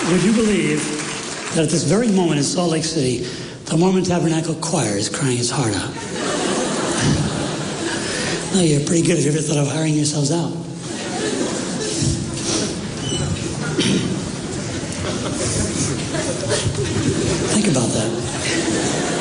Would you believe that at this very moment in Salt Lake City, the Mormon Tabernacle Choir is crying its heart out? No, you're pretty good if you ever thought of hiring yourselves out. Think about that.